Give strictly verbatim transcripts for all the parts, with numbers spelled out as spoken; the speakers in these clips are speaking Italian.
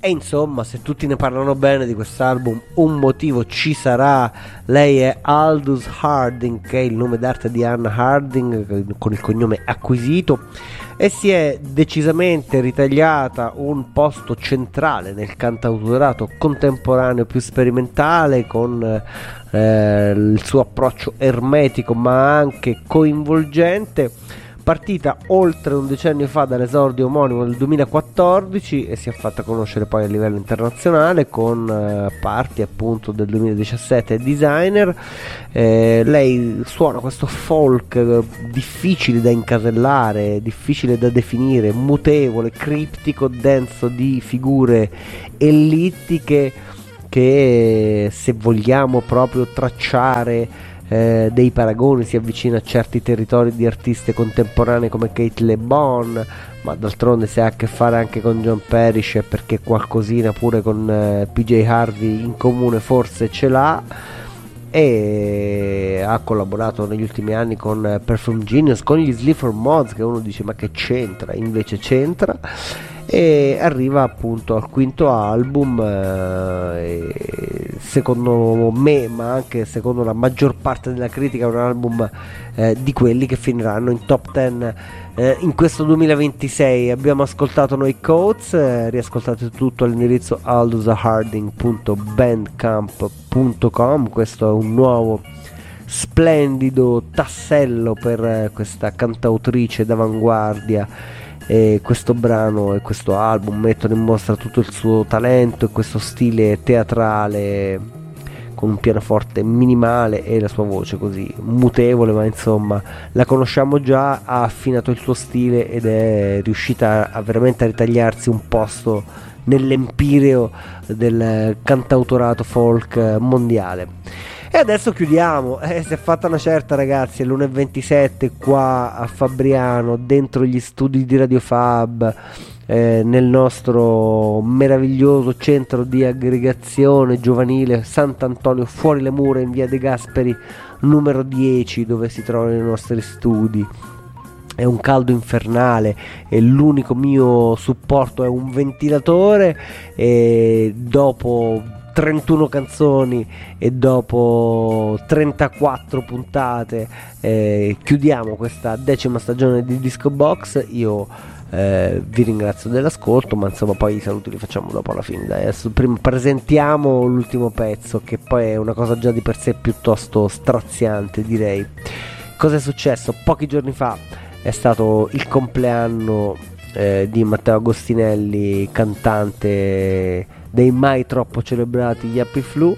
E insomma, se tutti ne parlano bene di quest'album, un motivo ci sarà. Lei è Aldous Harding, che è il nome d'arte di Anna Harding, con il cognome acquisito, e si è decisamente ritagliata un posto centrale nel cantautorato contemporaneo più sperimentale, con eh, il suo approccio ermetico ma anche coinvolgente. Partita oltre un decennio fa dall'esordio omonimo del duemilaquattordici e si è fatta conoscere poi a livello internazionale con eh, parti appunto del duemiladiciassette e Designer. Eh, lei suona questo folk eh, difficile da incasellare, difficile da definire, mutevole, criptico, denso di figure ellittiche che, se vogliamo proprio tracciare Eh, dei paragoni, si avvicina a certi territori di artiste contemporanee come Kate Le Bon, ma d'altronde se ha a che fare anche con John Parrish, perché qualcosina pure con eh, P J Harvey in comune forse ce l'ha, e ha collaborato negli ultimi anni con eh, Perfume Genius, con gli Sleaford Mods, che uno dice ma che c'entra, invece c'entra. E arriva appunto al quinto album, eh, e secondo me, ma anche secondo la maggior parte della critica, è un album eh, di quelli che finiranno in top dieci eh, in questo duemilaventisei. Abbiamo ascoltato noi Coates, eh, riascoltate tutto all'indirizzo aldousaharding punto bandcamp punto com. Questo è un nuovo splendido tassello per eh, questa cantautrice d'avanguardia. E questo brano e questo album mettono in mostra tutto il suo talento e questo stile teatrale con un pianoforte minimale e la sua voce così mutevole, ma insomma la conosciamo già, ha affinato il suo stile ed è riuscita a veramente a ritagliarsi un posto nell'empireo del cantautorato folk mondiale. E adesso chiudiamo, eh, si è fatta una certa, ragazzi, è l'una e ventisette qua a Fabriano, dentro gli studi di Radio Fab, eh, nel nostro meraviglioso centro di aggregazione giovanile Sant'Antonio fuori le mura, in via De Gasperi numero dieci, dove si trovano i nostri studi. È un caldo infernale e l'unico mio supporto è un ventilatore, e dopo trentuno canzoni e dopo trentaquattro puntate eh, chiudiamo questa decima stagione di Disco Box. Io eh, vi ringrazio dell'ascolto, ma insomma poi i saluti li facciamo dopo alla fine. Dai, adesso prima presentiamo l'ultimo pezzo, che poi è una cosa già di per sé piuttosto straziante, direi. Cosa è successo? Pochi giorni fa è stato il compleanno eh, di Matteo Agostinelli, cantante dei mai troppo celebrati gli Happy Flu.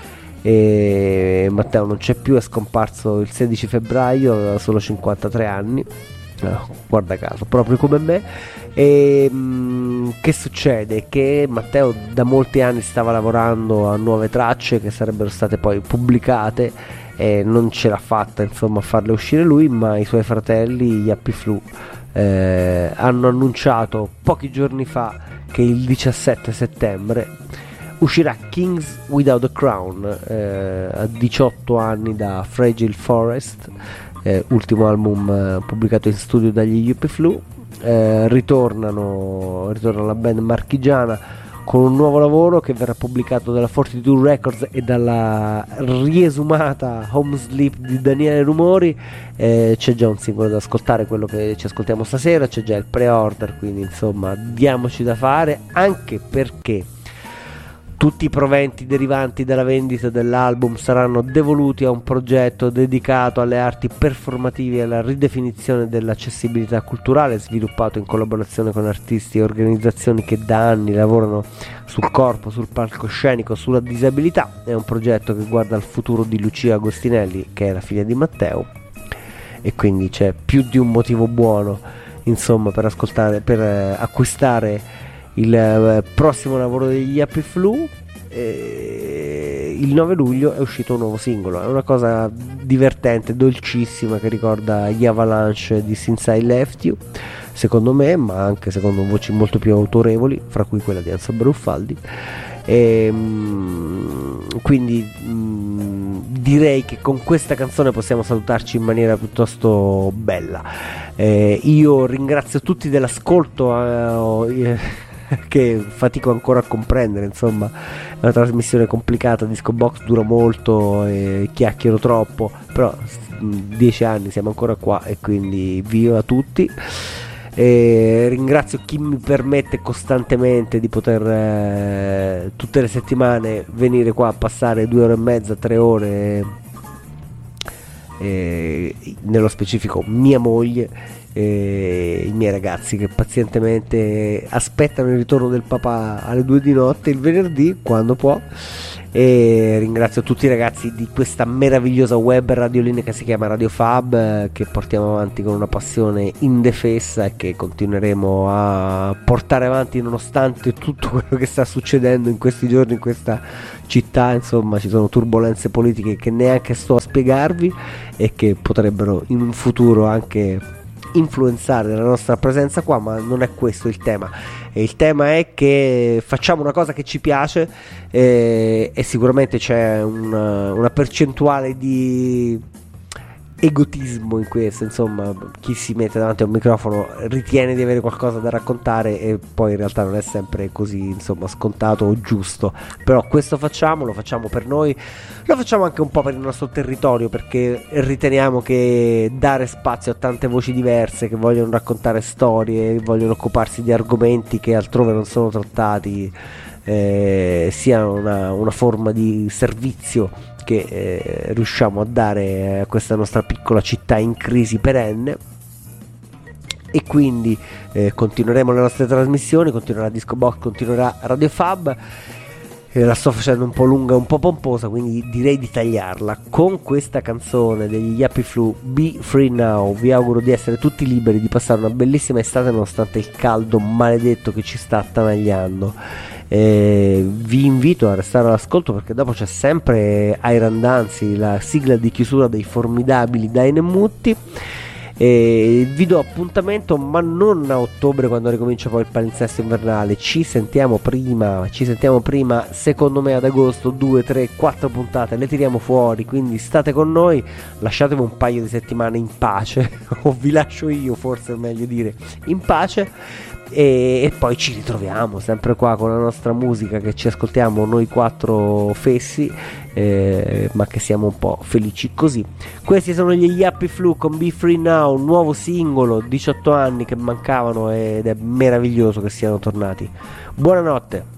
E Matteo non c'è più, è scomparso il sedici febbraio, aveva solo cinquantatré anni, no, guarda caso, proprio come me. E mh, che succede? Che Matteo da molti anni stava lavorando a nuove tracce che sarebbero state poi pubblicate e non ce l'ha fatta insomma a farle uscire lui, ma i suoi fratelli, gli Happy Flu, eh, hanno annunciato pochi giorni fa che il diciassette settembre uscirà Kings Without a Crown, eh, a diciotto anni da Fragile Forest, eh, ultimo album eh, pubblicato in studio dagli Happy Flu. Eh, ritornano, ritorna la band marchigiana con un nuovo lavoro che verrà pubblicato dalla Fortitude Records e dalla riesumata Home Sleep di Daniele Rumori. Eh, c'è già un singolo da ascoltare, quello che ci ascoltiamo stasera, c'è già il pre-order, quindi insomma diamoci da fare, anche perché tutti i proventi derivanti dalla vendita dell'album saranno devoluti a un progetto dedicato alle arti performative e alla ridefinizione dell'accessibilità culturale, sviluppato in collaborazione con artisti e organizzazioni che da anni lavorano sul corpo, sul palcoscenico, sulla disabilità. È un progetto che guarda al futuro di Lucia Agostinelli, che è la figlia di Matteo, e quindi c'è più di un motivo buono insomma per ascoltare, per eh, acquistare il eh, prossimo lavoro degli Happy Flu. Eh, il nove luglio è uscito un nuovo singolo, è una cosa divertente, dolcissima, che ricorda gli Avalanche di Since I Left You, secondo me, ma anche secondo voci molto più autorevoli, fra cui quella di Enzo Baruffaldi. E, mh, quindi mh, direi che con questa canzone possiamo salutarci in maniera piuttosto bella. Eh, io ringrazio tutti dell'ascolto. Eh, che fatico ancora a comprendere, insomma è una trasmissione complicata, Disco Box dura molto e chiacchiero troppo, però dieci anni siamo ancora qua e quindi viva a tutti. E ringrazio chi mi permette costantemente di poter eh, tutte le settimane venire qua a passare due ore e mezza, tre ore, eh, nello specifico mia moglie e i miei ragazzi che pazientemente aspettano il ritorno del papà alle due di notte il venerdì quando può. E ringrazio tutti i ragazzi di questa meravigliosa web radiolina che si chiama Radio Fab, che portiamo avanti con una passione indefessa e che continueremo a portare avanti nonostante tutto quello che sta succedendo in questi giorni in questa città. Insomma, ci sono turbolenze politiche che neanche sto a spiegarvi e che potrebbero in un futuro anche influenzare la nostra presenza qua, ma non è questo il tema. E il tema è che facciamo una cosa che ci piace, e, e sicuramente c'è una, una percentuale di egotismo in questo, insomma chi si mette davanti a un microfono ritiene di avere qualcosa da raccontare e poi in realtà non è sempre così, insomma, scontato o giusto, però questo facciamo, lo facciamo per noi, lo facciamo anche un po' per il nostro territorio, perché riteniamo che dare spazio a tante voci diverse che vogliono raccontare storie, vogliono occuparsi di argomenti che altrove non sono trattati, eh, sia una, una forma di servizio che eh, riusciamo a dare a questa nostra piccola città in crisi perenne. E quindi eh, continueremo le nostre trasmissioni, continuerà Disco Box, continuerà Radio Fab. Eh, la sto facendo un po' lunga, un po' pomposa, quindi direi di tagliarla con questa canzone degli Yappy Flu, Be Free Now. Vi auguro di essere tutti liberi, di passare una bellissima estate nonostante il caldo maledetto che ci sta attanagliando. Eh, vi invito a restare all'ascolto perché dopo c'è sempre Iron Danzi, la sigla di chiusura dei formidabili Dynamutti. E vi do appuntamento, ma non a ottobre quando ricomincia poi il palinsesto invernale. Ci sentiamo prima, ci sentiamo prima secondo me ad agosto. Due, tre, quattro puntate le tiriamo fuori, quindi state con noi, lasciatemi un paio di settimane in pace o vi lascio io, forse è meglio dire in pace. E, e poi ci ritroviamo sempre qua con la nostra musica che ci ascoltiamo noi quattro fessi, eh, ma che siamo un po' felici così. Questi sono gli Yappy Flu con Be Free Now, un nuovo singolo, diciotto anni che mancavano ed è meraviglioso che siano tornati. Buonanotte.